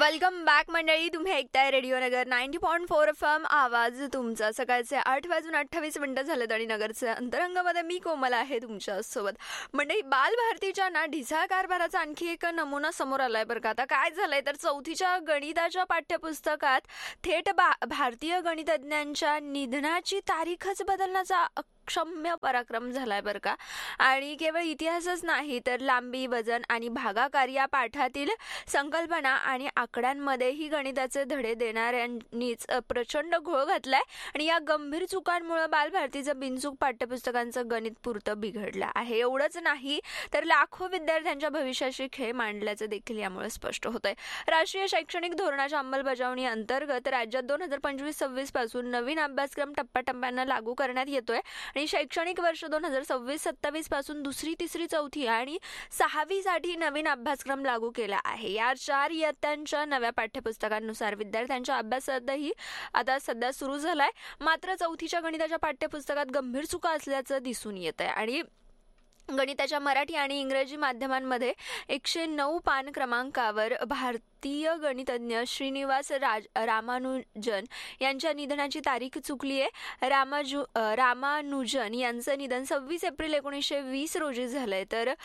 Welcome back मंडळी. तुम्ही ऐकताय रेडिओ नगर 90.4 FM. आवाज तुमचा. सकाळचे 8:28 झालेत आणि नगरचे अंतरंगामध्ये मी कोमल आहे तुमच्यासोबत. मंडळी, बालभारतीच्या ढिसाळ कारभाराचा आणखी एक नमुना समोर आलाय बरं का. आता काय झालंय तर चौथीच्या गणिताच्या पाठ्यपुस्तकात थेट भारतीय गणितज्ञांच्या निधनाची तारीखच बदलण्याचा क्षम्य पराक्रम झालाय बरं का. आणि केवळ इतिहासच नाही तर लांबी, वजन आणि भागाकार या पाठातील संकल्पना आणि आकड्यांमध्येही गणिताचे धडे देणाऱ्यांनीच प्रचंड घोळ घातलाय. आणि या गंभीर चुकांमुळे बालभारतीचं बिनचूक पाठ्यपुस्तकांचं गणित पुरतं बिघडलं आहे. एवढंच नाही तर लाखो विद्यार्थ्यांच्या भविष्याशी खेळ मांडल्याचं देखील यामुळे स्पष्ट होतंय. राष्ट्रीय शैक्षणिक धोरणाच्या अंमलबजावणी अंतर्गत राज्यात 2025-26 पासून नवीन अभ्यासक्रम टप्प्याटप्प्यानं लागू करण्यात येतोय. आणि शैक्षणिक वर्ष 2026-27 पासून दुसरी, तिसरी, चौथी आणि 6वी साठी नवीन अभ्यासक्रम लागू केला आहे. या 4 इयत्तांच्या नव्या पाठ्यपुस्तकांनुसार विद्यार्थ्यांच्या अभ्यासातही आता सध्या सुरू झालाय. मात्र चौथीच्या गणिताच्या पाठ्यपुस्तकात गंभीर चुका असल्याचं दिसून येत आहे. आणि गणिताच्या मराठी आणि इंग्रजी माध्यमांमध्ये 109 पान क्रमांकावर भारतीय गणितज्ञ श्रीनिवास रामानुजन यांच्या निधनाची तारीख चुकली आहे. रामानुजन यांचं निधन 26 एप्रिल 1920 रोजी झालंय. तर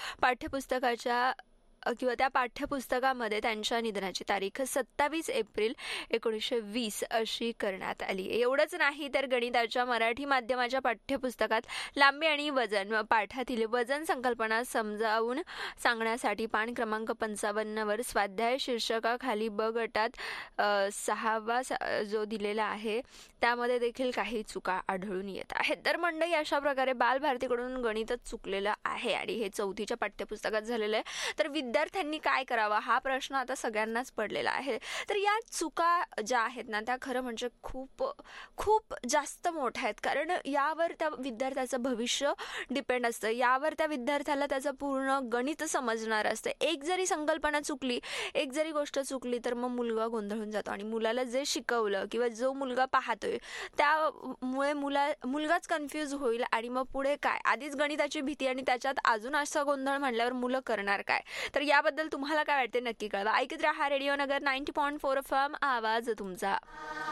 त्या पाठ्यपुस्तकामध्ये त्यांच्या निधनाची तारीख 27 एप्रिल 1920 अशी करण्यात आली. एवढंच नाही तर गणिताच्या मराठी माध्यमाच्या पाठ्यपुस्तकात लांबी आणि वजन पाठातील वजन संकल्पना समजावून सांगण्यासाठी पान क्रमांक 55 वर स्वाध्याय शीर्षकाखाली ब गटात 6वा जो दिलेला आहे त्यामध्ये देखील काही चुका आढळून येत आहेत. तर मंडळी, अशा प्रकारे बालभारतीकडून गणितच चुकलेलं आहे आणि हे चौथीच्या पाठ्यपुस्तकात झालेलं आहे. तर विद्यार्थ्यांनी काय करावं हा प्रश्न आता सगळ्यांनाच पडलेला आहे. तर या चुका ज्या आहेत ना त्या खरं म्हणजे खूप खूप जास्त मोठ्या आहेत. कारण यावर त्या विद्यार्थ्याचं भविष्य डिपेंड असतं. यावर त्या विद्यार्थ्याला त्याचं पूर्ण गणित समजणार असतं. एक जरी संकल्पना चुकली, एक जरी गोष्ट चुकली तर मग मुलगा गोंधळून जातो. आणि मुलाला जे शिकवलं किंवा जो मुलगा पाहतोय त्यामुळे मुलगाच कन्फ्यूज होईल. आणि मग पुढे काय, आधीच गणिताची भीती आणि त्याच्यात अजून असा गोंधळ म्हणल्यावर मुलं करणार काय. तर याबद्दल तुम्हाला काय वाटते नक्की कळवा. ऐकत राहा रेडिओ नगर 90.4 FM. आवाज तुमचा.